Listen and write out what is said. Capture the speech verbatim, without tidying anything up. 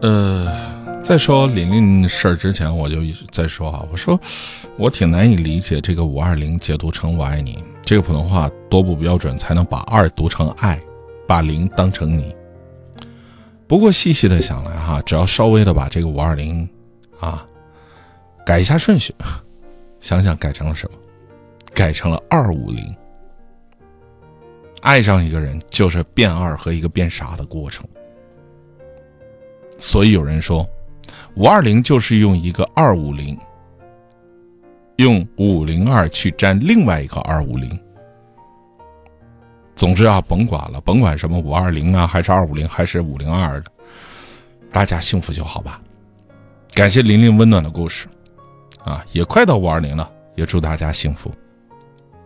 呃，在说琳琳事儿之前，我就一直在说啊，我说我挺难以理解这个五二零解读成我爱你，这个普通话多不标准才能把二读成爱，把零当成你。不过细细的想来哈，只要稍微的把这个五二零啊改一下顺序，想想改成了什么？改成了二五零。爱上一个人就是变二和一个变傻的过程。所以有人说五二零就是用一个二五零用五零二去占另外一个二五零。总之啊，甭管了，甭管什么五二零啊，还是二五零，还是五零二的，大家幸福就好吧。感谢琳琳温暖的故事啊，也快到五二零了，也祝大家幸福。